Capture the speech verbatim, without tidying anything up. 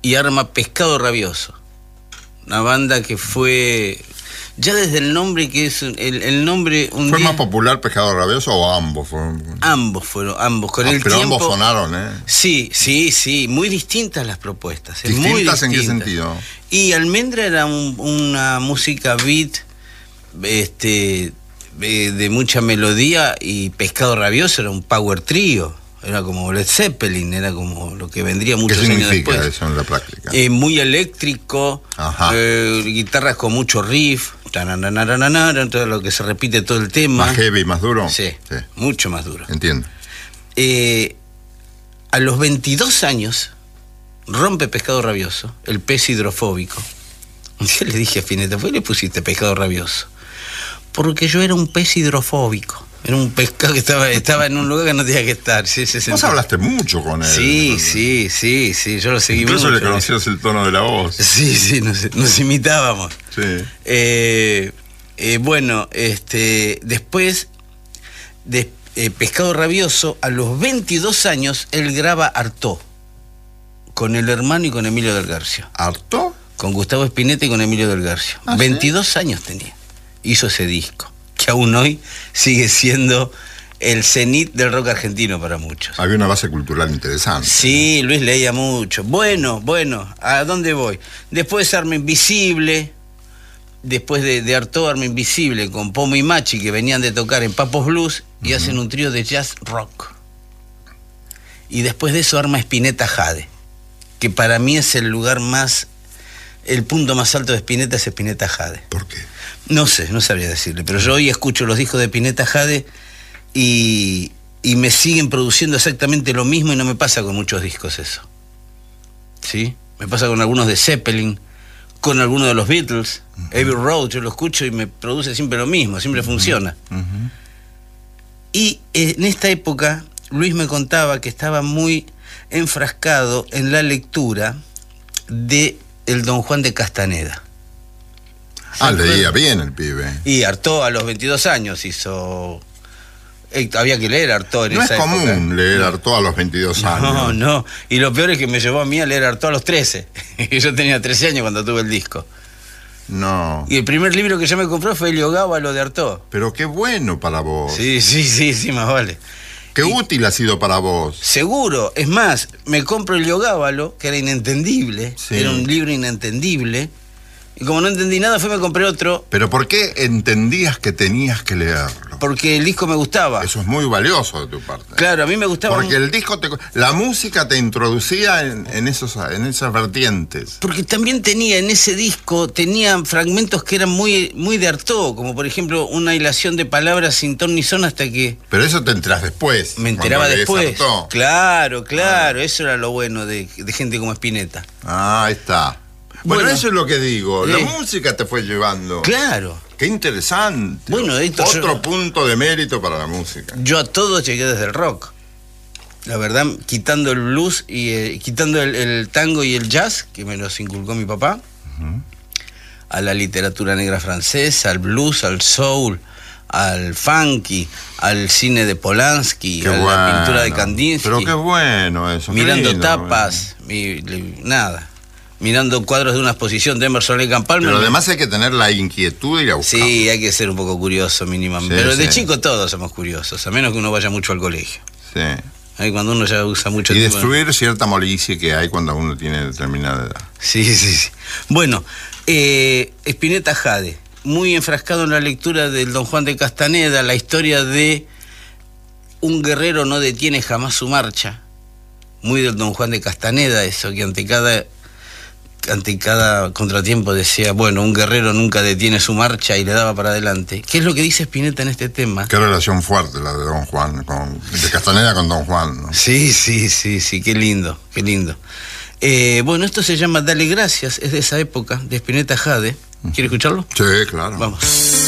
y arma Pescado Rabioso. Una banda que fue... Ya desde el nombre, que es el, el nombre... Un ¿Fue día, más popular Pescado Rabioso o ambos? Fueron... Ambos fueron, ambos. Con ah, el pero tiempo, ambos sonaron, ¿eh? Sí, sí, sí. Muy distintas las propuestas. ¿Distintas, muy distintas. en qué sentido? Y Almendra era un, una música beat, este, de, de mucha melodía, y Pescado Rabioso era un power trío. Era como Led Zeppelin, era como lo que vendría muchos años después. ¿Qué significa eso en la práctica? Eh, muy eléctrico, eh, guitarras con mucho riff, todo lo que se repite todo el tema. ¿Más heavy, más duro? Sí, sí. Mucho más duro. Entiendo. Eh, a los veintidós años rompe Pescado Rabioso, el pez hidrofóbico. Un día le dije a Spinetta, ¿por qué le pusiste Pescado Rabioso? Porque yo era un pez hidrofóbico. Era un pescado que estaba, estaba en un lugar que no tenía que estar. Sí, sí, Vos hablaste mucho con él. Sí, sí, sí, sí, yo lo seguí mucho. Incluso le conocías el tono de la voz. Sí, sí, nos, nos imitábamos. Sí. Eh, eh, bueno, este, después de eh, Pescado Rabioso, a los veintidós años, él graba Artaud, con el hermano y con Emilio del Garcio. ¿Artaud? Con Gustavo Spinetta y con Emilio del Garcio. ¿Ah, veintidós sí? años tenía. Hizo ese disco, que aún hoy sigue siendo el cenit del rock argentino para muchos. Había una base cultural interesante. Sí, Luis leía mucho. Bueno, bueno, ¿a dónde voy? Después Arma Invisible, después de, de Artaud, Arma Invisible, con Pomo y Machi, que venían de tocar en Papos Blues, y uh-huh. hacen un trío de jazz rock. Y después de eso arma Spinetta Jade, que para mí es el lugar más, el punto más alto de Spinetta es Spinetta Jade. ¿Por qué? No sé, no sabría decirle, pero yo hoy escucho los discos de Spinetta Jade y, y me siguen produciendo exactamente lo mismo, y no me pasa con muchos discos eso. ¿Sí? Me pasa con algunos de Zeppelin, con algunos de los Beatles, uh-huh. Abbey Road, yo lo escucho y me produce siempre lo mismo, siempre uh-huh. funciona. Uh-huh. Y en esta época, Luis me contaba que estaba muy enfrascado en la lectura de el Don Juan de Castaneda. Ah, leía bien el pibe. Y Artaud a los veintidós años hizo... Eh, había que leer Artaud en no esa época. No es común leer Artaud a los veintidós años. No, no. Y lo peor es que me llevó a mí a leer Artaud a los trece. Yo tenía trece años cuando tuve el disco. No. Y el primer libro que yo me compré fue Helio Gábalo de Artaud. Pero qué bueno para vos. Sí, sí, sí, sí, más vale. Qué y, útil ha sido para vos. Seguro. Es más, me compro Helio Gábalo, que era inentendible. Sí. Era un libro inentendible. Y como no entendí nada, fui y me compré otro. ¿Pero por qué entendías que tenías que leerlo? Porque el disco me gustaba. Eso es muy valioso de tu parte. Claro, a mí me gustaba. Porque el disco, te, la música te introducía en, en, esos, en esas vertientes. Porque también tenía, en ese disco, tenía fragmentos que eran muy, muy de Artaud, como por ejemplo una hilación de palabras sin ton ni son hasta que... Pero eso te enterás después. Me enteraba después. Claro, claro, ah. Eso era lo bueno de, de gente como Spinetta. Ah, ahí está. Bueno, bueno, eso es lo que digo. La eh, música te fue llevando. Claro. Qué interesante. Bueno, esto otro yo, punto de mérito para la música. Yo a todo llegué desde el rock. La verdad, quitando el blues y eh, quitando el, el tango y el jazz, que me los inculcó mi papá, uh-huh. a la literatura negra francesa, al blues, al soul, al funky, al cine de Polanski, qué a bueno. La pintura de Kandinsky. Pero qué bueno eso. Mirando lindo, tapas, bueno. mi, nada. Mirando cuadros de una exposición de Emerson Lake and Palmer. Pero además hay que tener la inquietud de ir a buscar. Sí, hay que ser un poco curioso mínimamente. Sí, Pero de sí. chico todos somos curiosos, a menos que uno vaya mucho al colegio. Sí. Ahí cuando uno ya usa mucho y tiempo. destruir cierta molicie que hay cuando uno tiene determinada edad. Sí, sí, sí. Bueno, eh, Spinetta Jade, muy enfrascado en la lectura del Don Juan de Castaneda, la historia de un guerrero no detiene jamás su marcha. Muy del Don Juan de Castaneda, eso, que ante cada... ante cada contratiempo decía, bueno, un guerrero nunca detiene su marcha y le daba para adelante. ¿Qué es lo que dice Spinetta en este tema? Qué relación fuerte la de Don Juan, con, de Castaneda con Don Juan, ¿no? Sí, sí, sí, sí, qué lindo, qué lindo. Eh, bueno, esto se llama Dale Gracias, es de esa época, de Spinetta Jade. ¿Quiere escucharlo? Sí, claro. Vamos.